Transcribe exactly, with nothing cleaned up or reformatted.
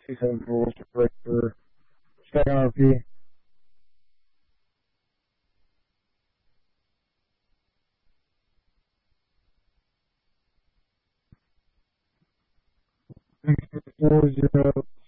two seven four right for second R P. Four zero